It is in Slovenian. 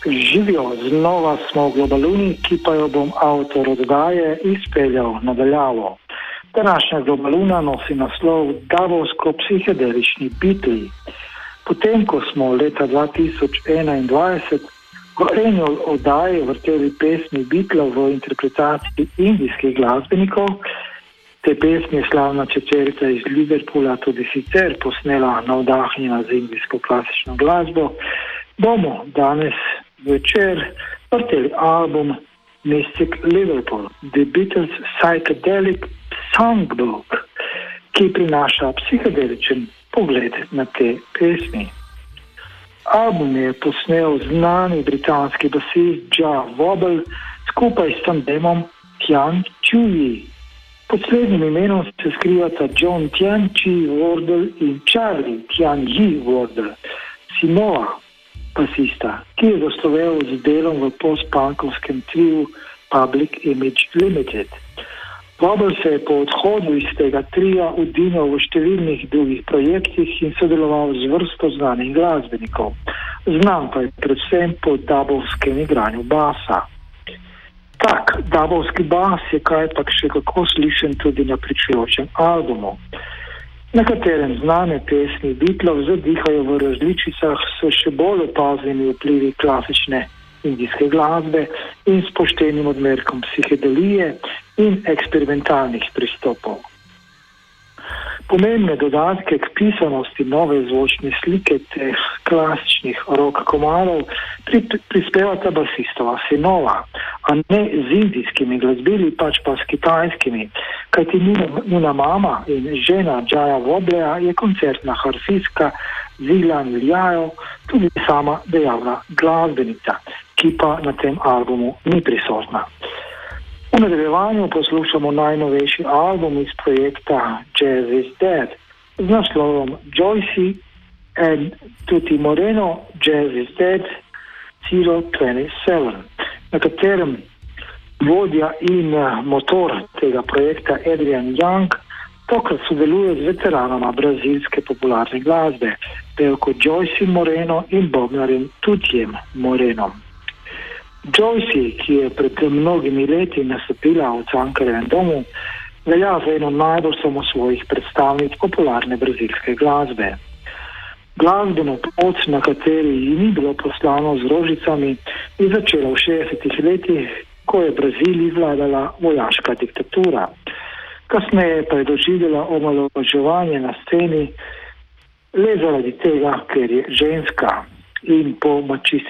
Živijo, znova smo v Globaluni, ki pa jo bom avtor oddaje izpeljal nadaljavo. Današnja Globaluna nosi naslov Davovsko-psihedelični Beatli. Potem, ko smo leta 2021 v eni oddaji vrteli pesmi Beatlov v interpretaciji indijskih glasbenikov, te pesmi je slavna četverica iz Liverpoola tudi sicer posnela navdahnjena z indijsko klasično glasbo, bomo danes večer vrteli album Mystic Liverpool, The Beatles Psychedelic Songbook, ki prinaša psihedeličen pogled na te pesmi. Album je posnel znani britanski basist Ja Wobble skupaj s tandemom Tian Chi. Pod slednjim imenom se skrivata John Tian Chi Wardle in Charlie Tian Yi Wardle, sinova basista, ki je gostoval z delom v post-punkovskem triu Public Image Limited. Wobble se je po odhodu iz tega trija udinjal v številnih drugih projektih in sodeloval z vrsto znanih glasbenikov. Znam pa je predvsem po dubovskem igranju basa. Tak, dubovski bas je kajpak še kako slišen tudi na pričujočem albumu, na katerem znane pesmi Beatlov zadihajo v različicah s še bolj opaznimi vplivi klasične indijske glasbe in s poštenim odmerkom psihedelije in eksperimentalnih pristopov. Pomembne dodatke k pisanosti nove zvočne slike teh klasičnih rock komadov prispevata basistova sinova, a ne z indijskimi glasbili, pač pa s kitajskimi, kajti njuna mama in žena Jaya Wobbleja je koncertna harfistka Zilan Ljajo, tudi sama dejavna glasbenica, ki pa na tem albumu ni prisotna. V nadaljevanju poslušamo najnovejši album iz projekta Jazz is Dead z naslovom Joycey and Tutti Moreno Jazz is Dead 027, na katerem vodja in motor tega projekta Adrian Young tokrat sodeluje z veteranoma brazilske popularne glasbe, pevko Joycey Moreno in bobnarjem Tuttijem Morenom. Joycey, ki je pred mnogimi leti nastopila v Cankarjevem domu, velja za eno najbolj samosvojih predstavnic popularne brazilske glasbe. Glasbeno pot, na kateri ji ni bilo poslano z rožicami, je začela v 60-ih letih, ko je Braziliji vladala vojaška diktatura. Kasneje pa je doživela omalovaževanje na sceni le zaradi tega, ker je ženska in po mačističnih